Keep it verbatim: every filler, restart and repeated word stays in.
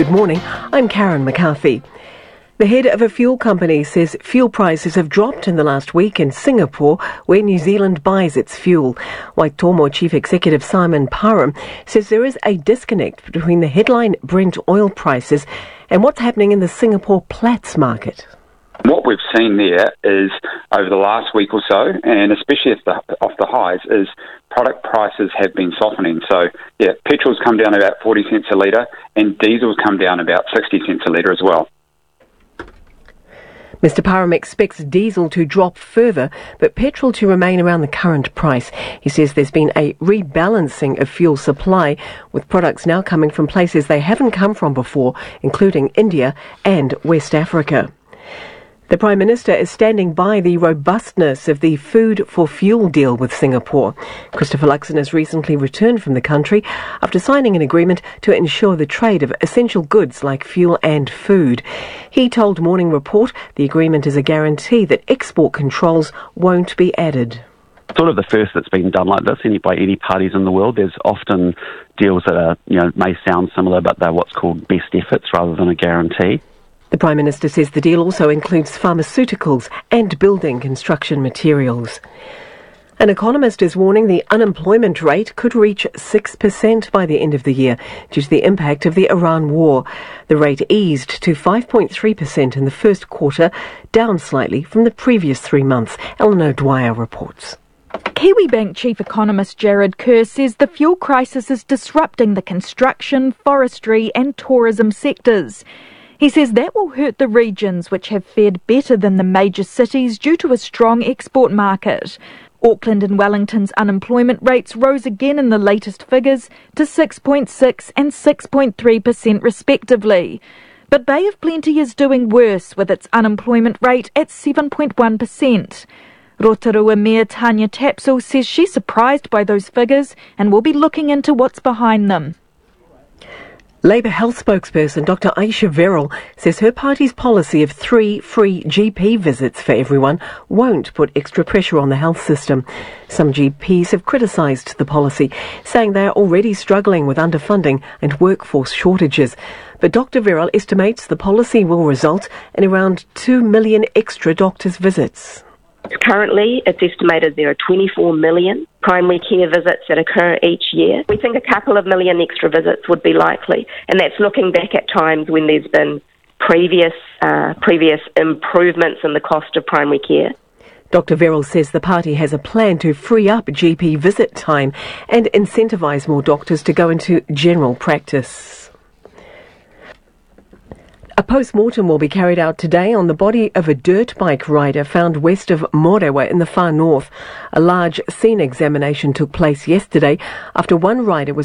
Good morning, I'm Karen McCarthy. The head of a fuel company says fuel prices have dropped in the last week in Singapore, where New Zealand buys its fuel. Waitomo Chief Executive Simon Parham says there is a disconnect between the headline Brent oil prices and what's happening in the Singapore Platts market. What we've seen there is, over the last week or so, and especially off the, off the highs, is product prices have been softening. So, yeah, petrol's come down about forty cents a litre, and diesel's come down about sixty cents a litre as well. Mister Parham expects diesel to drop further, but petrol to remain around the current price. He says there's been a rebalancing of fuel supply, with products now coming from places they haven't come from before, including India and West Africa. The Prime Minister is standing by the robustness of the Food for Fuel deal with Singapore. Christopher Luxon has recently returned from the country after signing an agreement to ensure the trade of essential goods like fuel and food. He told Morning Report the agreement is a guarantee that export controls won't be added. Sort of the first that's been done like this any by any parties in the world. There's often deals that are, you know, may sound similar, but they're what's called best efforts rather than a guarantee. The Prime Minister says the deal also includes pharmaceuticals and building construction materials. An economist is warning the unemployment rate could reach six percent by the end of the year due to the impact of the Iran war. The rate eased to five point three percent in the first quarter, down slightly from the previous three months. Eleanor Dwyer reports. Kiwibank Chief Economist Jared Kerr says the fuel crisis is disrupting the construction, forestry and tourism sectors. He says that will hurt the regions which have fared better than the major cities due to a strong export market. Auckland and Wellington's unemployment rates rose again in the latest figures to six point six and six point three percent respectively. But Bay of Plenty is doing worse with its unemployment rate at seven point one percent. Rotorua Mayor Tanya Tapsell says she's surprised by those figures and will be looking into what's behind them. Labour health spokesperson Doctor Aisha Verrill says her party's policy of three free G P visits for everyone won't put extra pressure on the health system. Some G Ps have criticised the policy, saying they are already struggling with underfunding and workforce shortages. But Doctor Verrill estimates the policy will result in around two million extra doctors' visits. Currently, it's estimated there are twenty-four million primary care visits that occur each year. We think a couple of million extra visits would be likely, and that's looking back at times when there's been previous uh, previous improvements in the cost of primary care. Doctor Verrill says the party has a plan to free up G P visit time and incentivise more doctors to go into general practice. A post-mortem will be carried out today on the body of a dirt bike rider found west of Morewa in the far north. A large scene examination took place yesterday after one rider was